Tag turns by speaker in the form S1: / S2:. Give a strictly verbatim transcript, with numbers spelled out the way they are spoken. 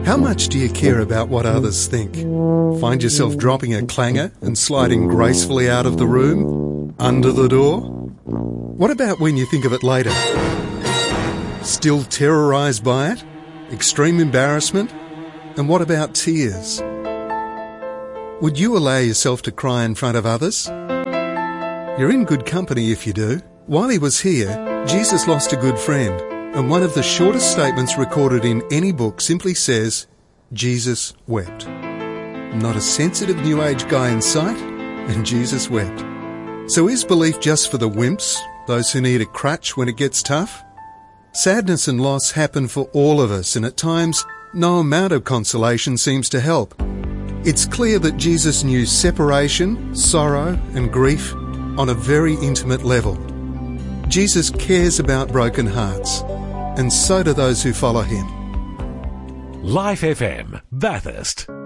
S1: How much do you care about what others think? Find yourself dropping a clanger and sliding gracefully out of the room, under the door? What about when you think of it later? Still terrorised by it? Extreme embarrassment? And what about tears? Would you allow yourself to cry in front of others? You're in good company if you do. While he was here, Jesus lost a good friend, and one of the shortest statements recorded in any book simply says, Jesus wept. Not a sensitive New Age guy in sight, and Jesus wept. So is belief just for the wimps, those who need a crutch when it gets tough? Sadness and loss happen for all of us, and at times, no amount of consolation seems to help. It's clear that Jesus knew separation, sorrow, and grief on a very intimate level. Jesus cares about broken hearts, and so do those who follow him.
S2: Life F M, Bathurst.